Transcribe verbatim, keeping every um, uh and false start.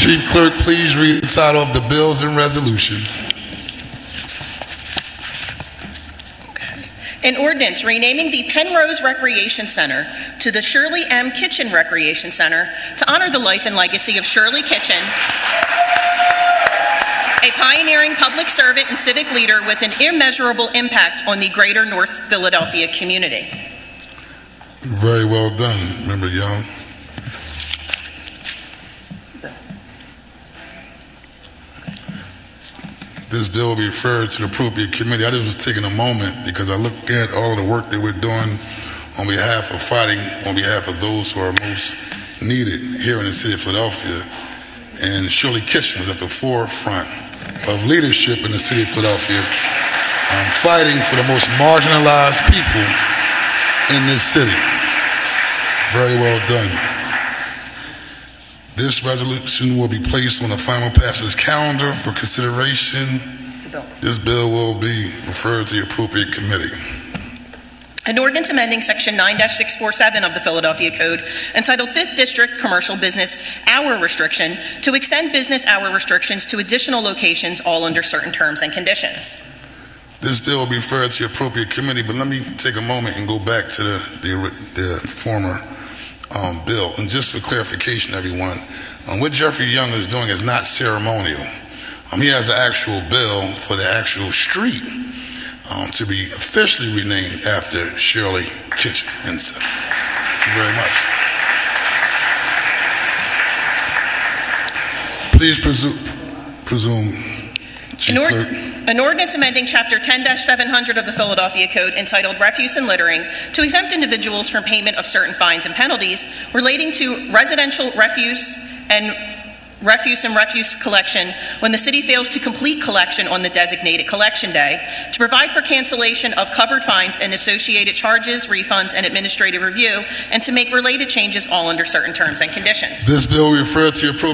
Chief Clerk, please read the title of the bills and resolutions. An ordinance renaming the Penrose Recreation Center to the Shirley M. Kitchen Recreation Center to honor the life and legacy of Shirley Kitchen, a pioneering public servant and civic leader with an immeasurable impact on the greater North Philadelphia community. Very well done, Member Young. This bill will be referred to the appropriate committee. I just was taking a moment because I look at all of the work that we're doing on behalf of fighting, on behalf of those who are most needed here in the city of Philadelphia. And Shirley Kitchen was at the forefront of leadership in the city of Philadelphia, um, fighting for the most marginalized people in this city. Very well done. This resolution will be placed on the final passage calendar for consideration. This bill will be referred to the appropriate committee. An ordinance amending Section nine dash six forty-seven of the Philadelphia Code entitled fifth District Commercial Business Hour Restriction to extend business hour restrictions to additional locations, all under certain terms and conditions. This bill will be referred to the appropriate committee, but let me take a moment and go back to the, the, the former Um, bill. And just for clarification, everyone, um, what Jeffrey Young is doing is not ceremonial. Um, he has an actual bill for the actual street um, to be officially renamed after Shirley Kitchen. And so, thank you very much. Please presume, presume Chief An, or Clerk. an ordinance amending Chapter ten dash seven hundred of the Philadelphia Code entitled Refuse and Littering to exempt individuals from payment of certain fines and penalties relating to residential refuse and refuse and refuse collection when the city fails to complete collection on the designated collection day, to provide for cancellation of covered fines and associated charges, refunds, and administrative review, and to make related changes, all under certain terms and conditions. This bill will refer to your